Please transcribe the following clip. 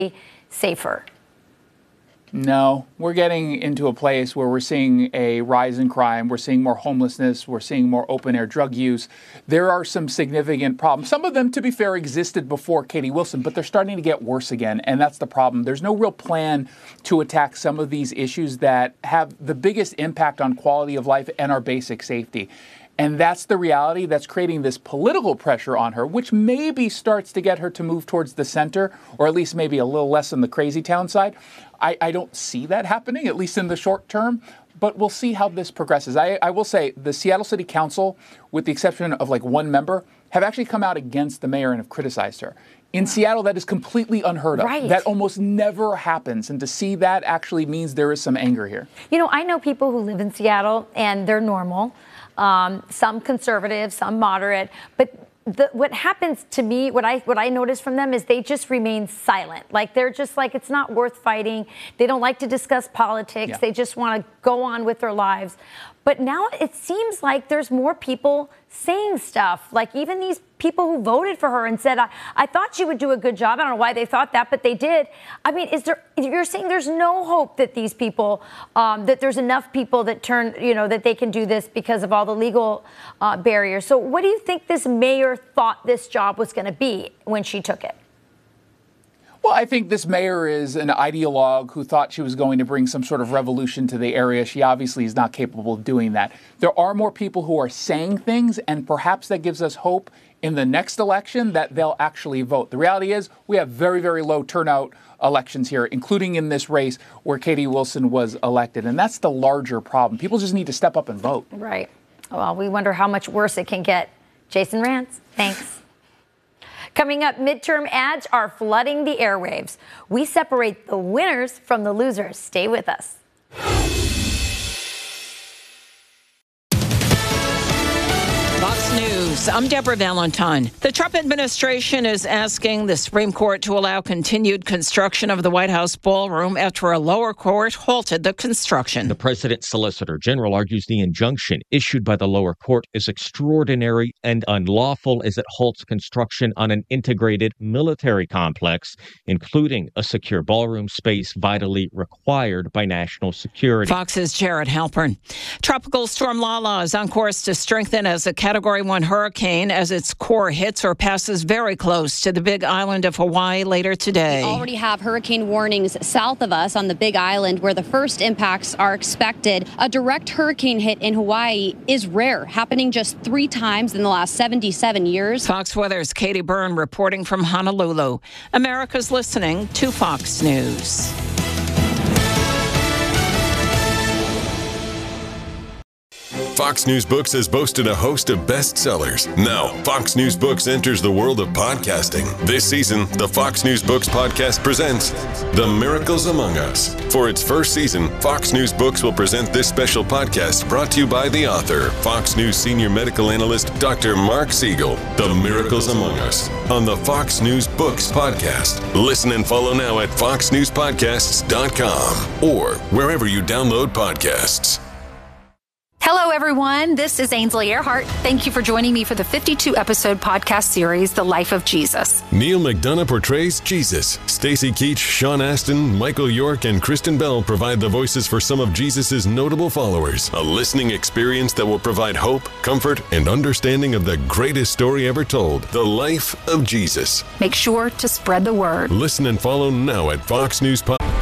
safer? No, we're getting into a place where we're seeing a rise in crime. We're seeing more homelessness. We're seeing more open-air drug use. There are some significant problems. Some of them, to be fair, existed before Katie Wilson, but they're starting to get worse again, and that's the problem. There's no real plan to attack some of these issues that have the biggest impact on quality of life and our basic safety. And that's the reality that's creating this political pressure on her, which maybe starts to get her to move towards the center, or at least maybe a little less on the crazy town side. I don't see that happening, at least in the short term, but we'll see how this progresses. I will say the Seattle City Council, with the exception of like one member, have actually come out against the mayor and have criticized her. In Seattle, that is completely unheard of. Right. That almost never happens. And to see that actually means there is some anger here. You know, I know people who live in Seattle and they're normal. Some conservative, some moderate, but what happens to me, what I notice from them is they just remain silent. Like they're just like, it's not worth fighting. They don't like to discuss politics. Yeah. They just want to go on with their lives. But now it seems like there's more people saying stuff, like even these people who voted for her and said, I thought she would do a good job. I don't know why they thought that, but they did. I mean, you're saying there's no hope that these people, that there's enough people that that they can do this because of all the legal barriers. So what do you think this mayor thought this job was going to be when she took it? Well, I think this mayor is an ideologue who thought she was going to bring some sort of revolution to the area. She obviously is not capable of doing that. There are more people who are saying things, and perhaps that gives us hope in the next election that they'll actually vote. The reality is we have very, very low turnout elections here, including in this race where Katie Wilson was elected. And that's the larger problem. People just need to step up and vote. Right. Well, we wonder how much worse it can get. Jason Rantz, thanks. Coming up, midterm ads are flooding the airwaves. We separate the winners from the losers. Stay with us. Fox News, I'm Deborah Valentine. The Trump administration is asking the Supreme Court to allow continued construction of the White House ballroom after a lower court halted the construction. The president's solicitor general argues the injunction issued by the lower court is extraordinary and unlawful as it halts construction on an integrated military complex, including a secure ballroom space vitally required by national security. Fox's Jared Halpern. Tropical storm Lala is on course to strengthen as a Category 1 hurricane as its core hits or passes very close to the Big Island of Hawaii later today. We already have hurricane warnings south of us on the Big Island where the first impacts are expected. A direct hurricane hit in Hawaii is rare, happening just 3 times in the last 77 years. Fox Weather's Katie Byrne reporting from Honolulu. America's listening to Fox News. Fox News Books has boasted a host of bestsellers. Now, Fox News Books enters the world of podcasting. This season, the Fox News Books podcast presents The Miracles Among Us. For its first season, Fox News Books will present this special podcast brought to you by the author, Fox News senior medical analyst, Dr. Mark Siegel. The Miracles Among Us on the Fox News Books podcast. Listen and follow now at foxnewspodcasts.com or wherever you download podcasts. Hello, everyone. This is Ainsley Earhart. Thank you for joining me for the 52-episode podcast series, The Life of Jesus. Neil McDonough portrays Jesus. Stacy Keach, Sean Astin, Michael York, and Kristen Bell provide the voices for some of Jesus' notable followers. A listening experience that will provide hope, comfort, and understanding of the greatest story ever told, the life of Jesus. Make sure to spread the word. Listen and follow now at Fox News Podcast.